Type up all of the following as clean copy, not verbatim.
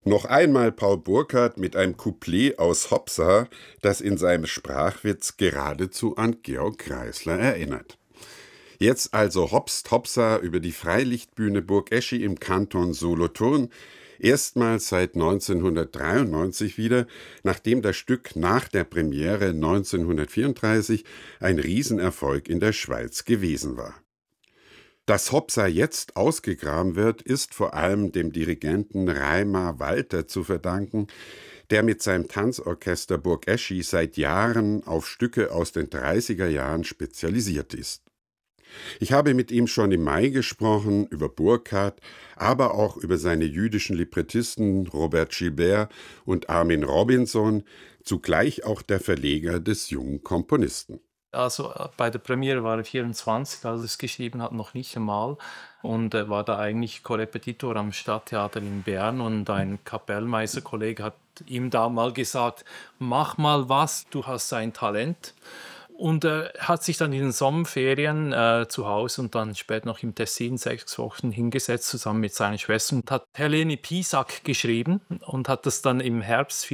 Noch einmal Paul Burkhardt mit einem Couplet aus Hopsa, das in seinem Sprachwitz geradezu an Georg Kreisler erinnert. Jetzt also hopst Hopsa über die Freilichtbühne Burg Eschi im Kanton Solothurn, erstmals seit 1993 wieder, nachdem das Stück nach der Premiere 1934 ein Riesenerfolg in der Schweiz gewesen war. Dass Hopsa jetzt ausgegraben wird, ist vor allem dem Dirigenten Reimar Walter zu verdanken, der mit seinem Tanzorchester Burg Eschi seit Jahren auf Stücke aus den 30er Jahren spezialisiert ist. Ich habe mit ihm schon im Mai gesprochen über Burkhardt, aber auch über seine jüdischen Librettisten Robert Gilbert und Armin Robinson, zugleich auch der Verleger des jungen Komponisten. Also bei der Premiere war er 24, als er es geschrieben hat, noch nicht einmal. Und er war da eigentlich Korrepetitor am Stadttheater in Bern und ein Kapellmeisterkollege hat ihm da mal gesagt, mach mal was, du hast ein Talent. Und er hat sich dann in den Sommerferien zu Hause und dann später noch im Tessin 6 Wochen hingesetzt, zusammen mit seiner Schwester und hat Helene Pisak geschrieben und hat das dann im Herbst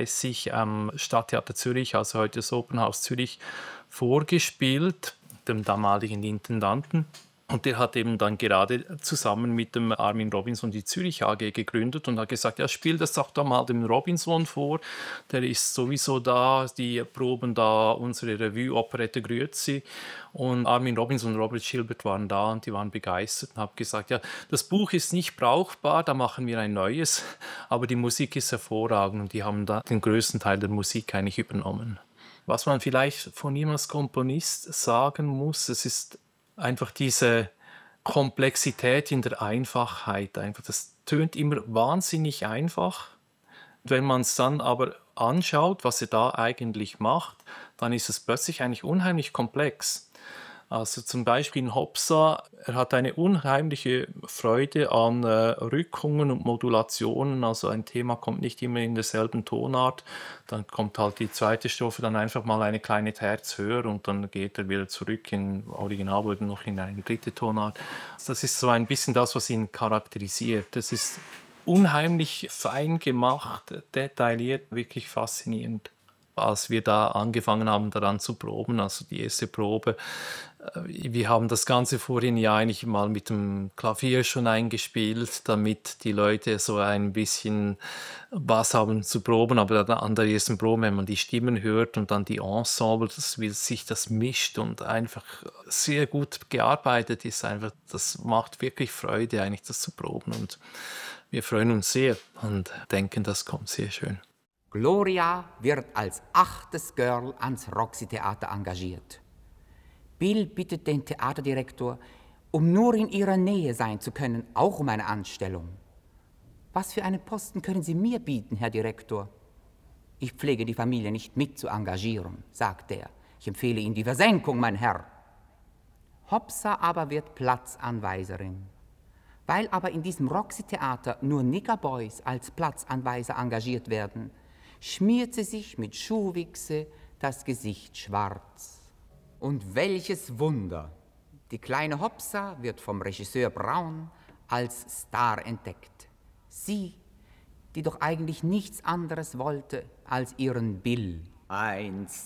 34 am Stadttheater Zürich, also heute das Opernhaus Zürich, vorgespielt, dem damaligen Intendanten. Und der hat eben dann gerade zusammen mit dem Armin Robinson die Zürich AG gegründet und hat gesagt, ja, spiel das doch da mal dem Robinson vor, der ist sowieso da, die proben da unsere Revue Operette Grüezi. Und Armin Robinson und Robert Gilbert waren da und die waren begeistert und haben gesagt, ja, das Buch ist nicht brauchbar, da machen wir ein neues, aber die Musik ist hervorragend und die haben da den größten Teil der Musik eigentlich übernommen. Was man vielleicht von ihm als Komponist sagen muss, es ist einfach diese Komplexität in der Einfachheit. Einfach, das tönt immer wahnsinnig einfach. Wenn man es dann aber anschaut, was er da eigentlich macht, dann ist es plötzlich eigentlich unheimlich komplex. Also zum Beispiel in Hopsa, er hat eine unheimliche Freude an Rückungen und Modulationen. Also ein Thema kommt nicht immer in derselben Tonart. Dann kommt halt die zweite Strophe dann einfach mal eine kleine Terz höher und dann geht er wieder zurück in Original oder noch in eine dritte Tonart. Das ist so ein bisschen das, was ihn charakterisiert. Das ist unheimlich fein gemacht, detailliert, wirklich faszinierend. Als wir da angefangen haben, daran zu proben, also die erste Probe, wir haben das Ganze vorhin ja eigentlich mal mit dem Klavier schon eingespielt, damit die Leute so ein bisschen was haben zu proben, aber dann an der ersten Probe, wenn man die Stimmen hört und dann die Ensemble, wie sich das mischt und einfach sehr gut gearbeitet ist, einfach, das macht wirklich Freude, eigentlich das zu proben und wir freuen uns sehr und denken, das kommt sehr schön. Gloria wird als 8. Girl ans Roxy-Theater engagiert. Bill bittet den Theaterdirektor, um nur in ihrer Nähe sein zu können, auch um eine Anstellung. Was für einen Posten können Sie mir bieten, Herr Direktor? Ich pflege die Familie nicht mit zu engagieren, sagt er. Ich empfehle Ihnen die Versenkung, mein Herr. Hopsa aber wird Platzanweiserin. Weil aber in diesem Roxy-Theater nur Niggerboys als Platzanweiser engagiert werden, schmiert sie sich mit Schuhwichse das Gesicht schwarz. Und welches Wunder! Die kleine Hopsa wird vom Regisseur Braun als Star entdeckt. Sie, die doch eigentlich nichts anderes wollte als ihren Bill. Ein